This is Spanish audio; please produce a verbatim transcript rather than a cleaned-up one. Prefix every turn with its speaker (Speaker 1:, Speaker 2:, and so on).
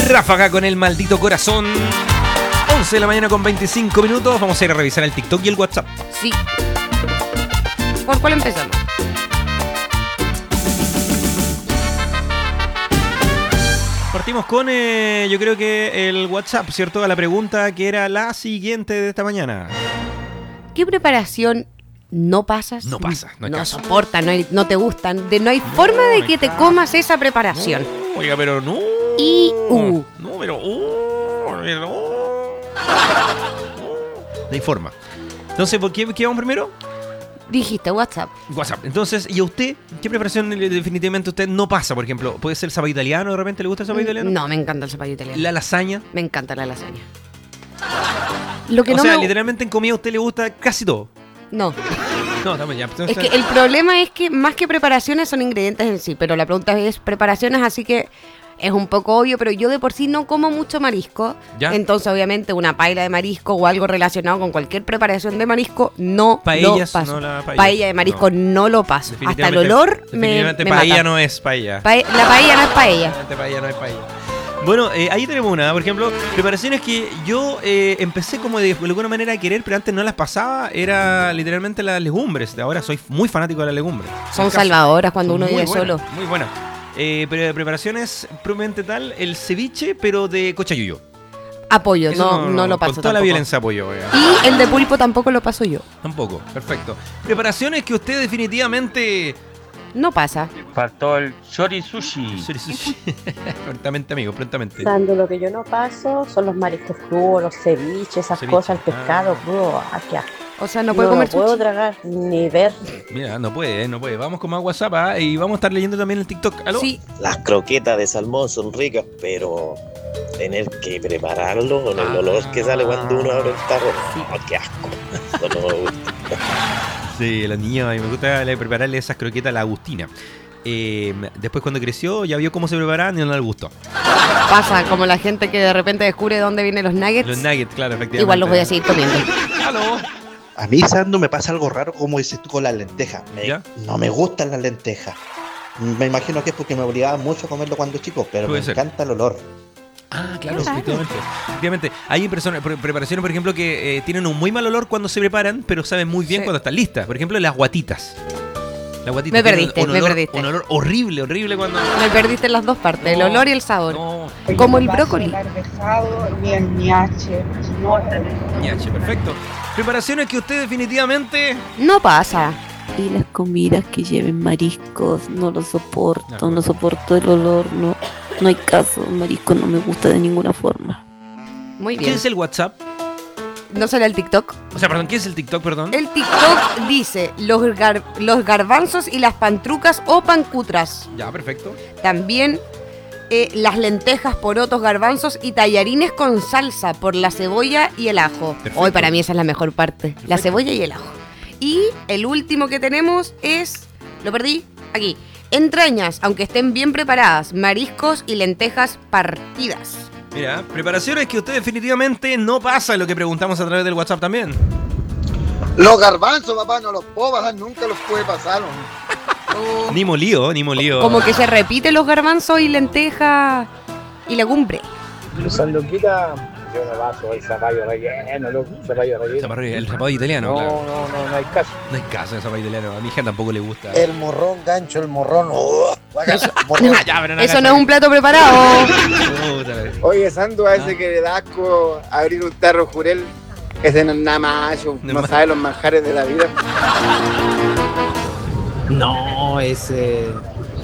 Speaker 1: Ráfaga con el maldito corazón. once de la mañana con veinticinco minutos. Vamos a ir a revisar el TikTok y el WhatsApp.
Speaker 2: Sí. ¿Por cuál empezamos?
Speaker 1: Partimos con, eh, yo creo que el WhatsApp, ¿cierto? A la pregunta que era la siguiente de esta mañana.
Speaker 2: ¿Qué preparación no pasas?
Speaker 1: No pasa, no hay
Speaker 2: No
Speaker 1: caso.
Speaker 2: soporta, no, hay- no te gustan. De, no hay forma de que te comas esa preparación.
Speaker 1: No, oiga, pero no.
Speaker 2: Y, uh.
Speaker 1: No, pero. Uh, pero no. No hay forma. Entonces, ¿por qué, qué vamos primero?
Speaker 2: Dijiste WhatsApp.
Speaker 1: WhatsApp. Entonces, ¿y a usted? ¿Qué preparación eh, definitivamente usted no pasa? Por ejemplo, ¿puede ser zapallo italiano? ¿De repente le gusta el zapallo italiano?
Speaker 2: No, me encanta el zapallo italiano.
Speaker 1: ¿La lasaña?
Speaker 2: Me encanta la lasaña. Lo que
Speaker 1: O
Speaker 2: no
Speaker 1: sea,
Speaker 2: me...
Speaker 1: literalmente en comida a usted le gusta casi todo.
Speaker 2: No.
Speaker 1: No, estamos ya.
Speaker 2: Es que el problema es que más que preparaciones son ingredientes en sí, pero la pregunta es preparaciones, así que es un poco obvio, pero yo de por sí no como mucho marisco.
Speaker 1: ¿Ya?
Speaker 2: Entonces, obviamente, una paella de marisco o algo relacionado con cualquier preparación de marisco no
Speaker 1: Paellas,
Speaker 2: lo paso.
Speaker 1: no la paella.
Speaker 2: Paella de marisco no,
Speaker 1: No.
Speaker 2: lo paso. Hasta el
Speaker 1: Definitivamente-
Speaker 2: olor me,
Speaker 1: definitivamente
Speaker 2: me
Speaker 1: paella
Speaker 2: mata.
Speaker 1: no es paella.
Speaker 2: Pae- la paella no es paella.
Speaker 1: Definitivamente paella no es paella. Bueno, eh, ahí tenemos una, por ejemplo, preparaciones que yo eh, empecé como de, de alguna manera a querer, pero antes no las pasaba, era literalmente las legumbres. Ahora soy muy fanático de las legumbres.
Speaker 2: Son
Speaker 1: En caso-
Speaker 2: salvadoras cuando
Speaker 1: son
Speaker 2: uno
Speaker 1: muy
Speaker 2: vive
Speaker 1: buenas,
Speaker 2: solo.
Speaker 1: Muy buena. Eh, pero preparaciones propiamente tal, el ceviche, pero de cochayuyo.
Speaker 2: Apoyo,
Speaker 1: Eso
Speaker 2: no, no lo paso
Speaker 1: Con toda la
Speaker 2: tampoco.
Speaker 1: violencia apoyo, oiga.
Speaker 2: Y el de pulpo tampoco lo paso yo.
Speaker 1: Tampoco, perfecto. Preparaciones que usted definitivamente...
Speaker 2: No pasa.
Speaker 3: Faltó el chori sushi.
Speaker 1: prontamente, amigo, prontamente.
Speaker 4: Sando, lo que yo no paso son los mariscos crudos, los ceviches, esas
Speaker 1: Ceviche.
Speaker 4: cosas, el pescado
Speaker 1: Ah.
Speaker 4: crudo. Ah, qué asco.
Speaker 2: O sea, no
Speaker 4: No,
Speaker 2: puede
Speaker 4: lo
Speaker 2: comer
Speaker 4: puedo
Speaker 2: sushi.
Speaker 4: tragar ni ver.
Speaker 1: Mira, no puede, eh, no puede. Vamos con más WhatsApp ah, y vamos a estar leyendo también el TikTok. ¿Aló?
Speaker 2: Sí.
Speaker 5: Las croquetas de salmón son ricas, pero tener que prepararlo con el
Speaker 1: Ah.
Speaker 5: olor que sale cuando uno abre el tarro, no, qué asco. Eso no me gusta.
Speaker 1: Sí, a los niños a mí me gusta le- prepararle esas croquetas a la Agustina. Eh, después cuando creció ya vio cómo se preparaban y no le gustó.
Speaker 2: Pasa como la gente que de repente descubre de dónde vienen los nuggets.
Speaker 1: Los nuggets, claro, efectivamente.
Speaker 2: Igual los voy a seguir comiendo.
Speaker 1: ¿Aló?
Speaker 6: A mí, Sando, me pasa algo raro, como dices tú, con las lentejas. Me-
Speaker 1: ¿Ya?
Speaker 6: No me gustan las lentejas. Me imagino que es porque me obligaban mucho a comerlo cuando chico, pero
Speaker 1: Puede
Speaker 6: me
Speaker 1: ser.
Speaker 6: encanta el olor.
Speaker 1: Ah, claro,
Speaker 2: Qué raro.
Speaker 1: efectivamente. Efectivamente, hay personas, pre- preparaciones, por ejemplo, que eh, tienen un muy mal olor cuando se preparan, pero saben muy bien
Speaker 2: Sí.
Speaker 1: cuando están listas. Por ejemplo, las guatitas. Las guatitas
Speaker 2: Me
Speaker 1: tienen
Speaker 2: perdiste,
Speaker 1: un
Speaker 2: me
Speaker 1: olor,
Speaker 2: perdiste.
Speaker 1: un olor horrible, horrible cuando...
Speaker 2: Me perdiste en las dos partes, el
Speaker 1: No,
Speaker 2: olor y el sabor.
Speaker 1: No,
Speaker 2: Como el brócoli.
Speaker 7: Ni el ñache. No,
Speaker 1: ñache, perfecto. Preparaciones que usted definitivamente...
Speaker 2: No pasa.
Speaker 8: Y las comidas que lleven mariscos, no lo
Speaker 1: De
Speaker 8: soporto,
Speaker 1: acuerdo.
Speaker 8: no soporto el olor, no, no hay caso, el marisco no me gusta de ninguna forma.
Speaker 2: Muy
Speaker 1: ¿Qué
Speaker 2: bien.
Speaker 1: es el WhatsApp?
Speaker 2: ¿No será el TikTok?
Speaker 1: O sea, perdón, ¿qué es el TikTok, perdón?
Speaker 2: El TikTok dice los, gar- los garbanzos y las pantrucas o pancutras.
Speaker 1: Ya, perfecto.
Speaker 2: También eh, las lentejas, porotos, garbanzos y tallarines con salsa por la cebolla y el ajo.
Speaker 1: Perfecto.
Speaker 2: Hoy para mí esa es la mejor parte. La
Speaker 1: Perfecto.
Speaker 2: cebolla y el ajo. Y el último que tenemos es... Lo perdí. Aquí. Entrañas, aunque estén bien preparadas. Mariscos y lentejas partidas.
Speaker 1: Mira, preparaciones que usted definitivamente no pasa, lo que preguntamos a través del WhatsApp también.
Speaker 9: Los garbanzos, papá, no los puedo pasar, nunca los puede pasar. ¿no?
Speaker 1: Ni molío, ni molío.
Speaker 2: Como que se repiten los garbanzos y lentejas y legumbre.
Speaker 3: Sandoquita, yo no paso el zapallo relleno, loco, zapallo relleno.
Speaker 1: Zapallo- El zapallo italiano,
Speaker 3: No,
Speaker 1: claro.
Speaker 3: no, no, no hay caso.
Speaker 1: No hay caso de zapallo italiano. A mi hija tampoco le gusta.
Speaker 9: El morrón, gancho, el morrón. ¡oh! Guácala, morrón.
Speaker 1: Ah, ya, pero no
Speaker 2: Eso
Speaker 1: hagas
Speaker 2: no es un plato preparado.
Speaker 1: Puta,
Speaker 9: Oye, Sando, a ese
Speaker 1: Ah.
Speaker 9: que le da asco abrir un tarro jurel, ese no es nada macho,
Speaker 1: No
Speaker 9: no
Speaker 1: es
Speaker 9: sabe los manjares de la vida.
Speaker 10: No, ese